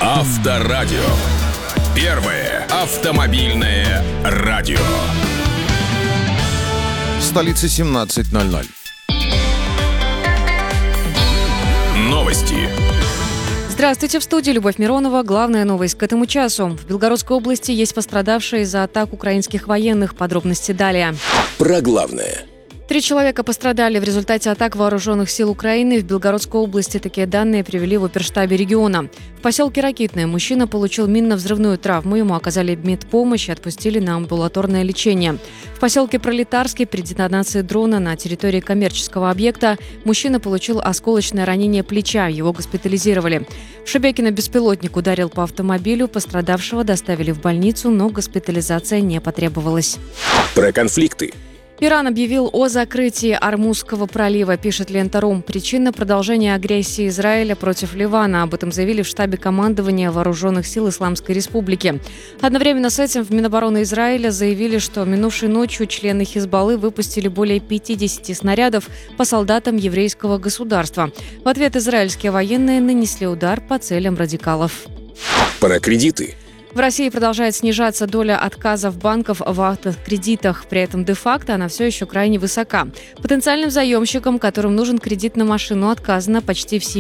Авторадио. Первое автомобильное радио. В столице 17:00. Новости. Здравствуйте, в студии Любовь Миронова. Главная новость к этому часу. В Белгородской области есть пострадавшие из-за атак украинских военных. Подробности далее. Про главное. 3 человека пострадали в результате атак вооруженных сил Украины в Белгородской области. Такие данные привели в оперштабе региона. В поселке Ракитное мужчина получил минно-взрывную травму. Ему оказали медпомощь и отпустили на амбулаторное лечение. В поселке Пролетарский при детонации дрона на территории коммерческого объекта мужчина получил осколочное ранение плеча. Его госпитализировали. В Шебекино беспилотник ударил по автомобилю. Пострадавшего доставили в больницу, но госпитализация не потребовалась. Про конфликты. Иран объявил о закрытии Ормузского пролива, пишет Лента.ру. Причина продолжения агрессии Израиля против Ливана. Об этом заявили в штабе командования Вооруженных сил Исламской Республики. Одновременно с этим в Минобороны Израиля заявили, что минувшей ночью члены Хизбаллы выпустили более 50 снарядов по солдатам еврейского государства. В ответ израильские военные нанесли удар по целям радикалов. Про кредиты. В России продолжает снижаться доля отказов банков в автокредитах. При этом де-факто она все еще крайне высока. Потенциальным заемщикам, которым нужен кредит на машину, отказано почти в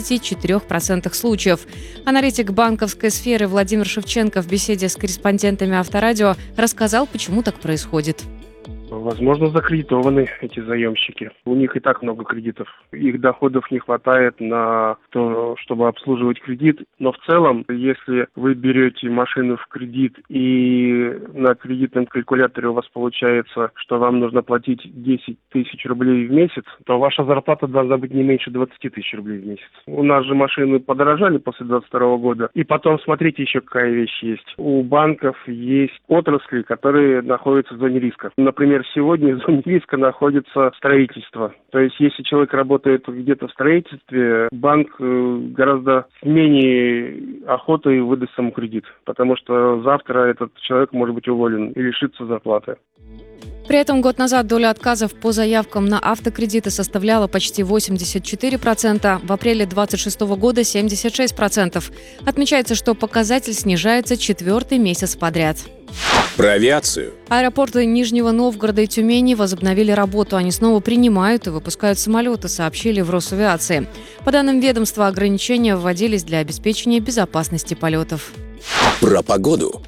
74% случаев. Аналитик банковской сферы Владимир Шевченко в беседе с корреспондентами Авторадио рассказал, почему так происходит. Возможно, закредитованы эти заемщики. У них и так много кредитов. Их доходов не хватает на то, чтобы обслуживать кредит. Но в целом, если вы берете машину в кредит и на кредитном калькуляторе у вас получается, что вам нужно платить 10 тысяч рублей в месяц, то ваша зарплата должна быть не меньше 20 тысяч рублей в месяц. У нас же машины подорожали после 2022 года. И потом, смотрите, еще какая вещь есть. У банков есть отрасли, которые находятся в зоне риска. Например, сегодня в зоне риска находится строительство. То есть, если человек работает где-то в строительстве, банк гораздо с менее охотой выдаст ему кредит, потому что завтра этот человек может быть уволен и лишится зарплаты. При этом год назад доля отказов по заявкам на автокредиты составляла почти 84%, в апреле 2026 года 76%. Отмечается, что показатель снижается 4-й месяц подряд. Про авиацию. Аэропорты Нижнего Новгорода и Тюмени возобновили работу. Они снова принимают и выпускают самолеты, сообщили в Росавиации. По данным ведомства, ограничения вводились для обеспечения безопасности полетов. Про погоду.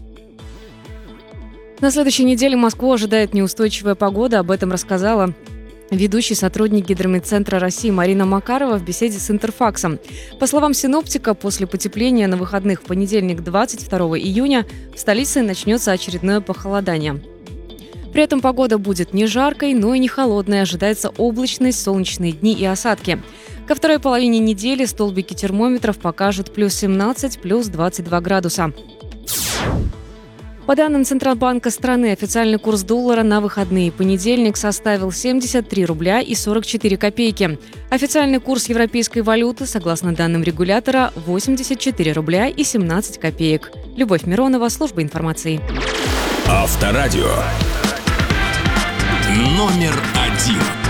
На следующей неделе Москву ожидает неустойчивая погода. Об этом рассказала ведущий сотрудник Гидрометцентра России Марина Макарова в беседе с Интерфаксом. По словам синоптика, после потепления на выходных в понедельник, 22 июня, в столице начнется очередное похолодание. При этом погода будет не жаркой, но и не холодной. Ожидается облачность, солнечные дни и осадки. Ко второй половине недели столбики термометров покажут плюс 17, плюс 22 градуса. По данным Центробанка страны, официальный курс доллара на выходные понедельник составил 73 рубля и 44 копейки. Официальный курс европейской валюты, согласно данным регулятора, 84 рубля и 17 копеек. Любовь Миронова, служба информации. Авторадио. Номер 1.